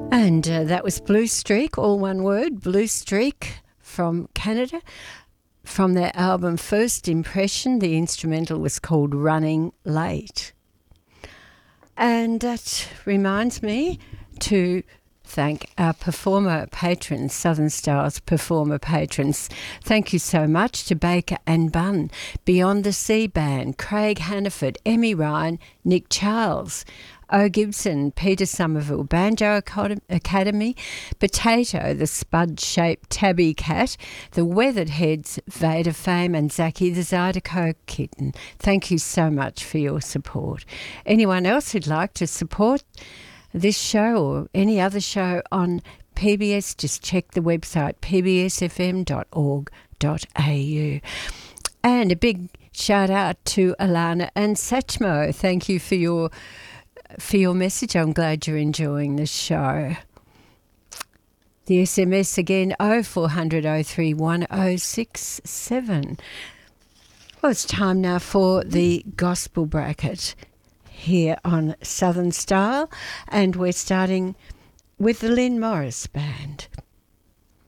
And that was Blue Streak, all one word, Blue Streak from Canada. From their album First Impression, the instrumental was called Running Late. And that reminds me to thank our performer patrons, Southern Styles performer patrons. Thank you so much to Baker and Bunn, Beyond the Sea Band, Craig Hannaford, Emmy Ryan, Nick Charles, O. Gibson, Peter Somerville, Banjo Academy, Potato, the Spud-shaped tabby cat, the Weathered Heads, Vader Fame, and Zachy the Zydeco kitten. Thank you so much for your support. Anyone else who'd like to support this show or any other show on PBS, just check the website pbsfm.org.au. And a big shout out to Alana and Satchmo. Thank you for your message. I'm glad you're enjoying the show. The SMS again, 0400 03 1067. Well, it's time now for the Gospel Bracket here on Southern Style, and we're starting with the Lynn Morris Band.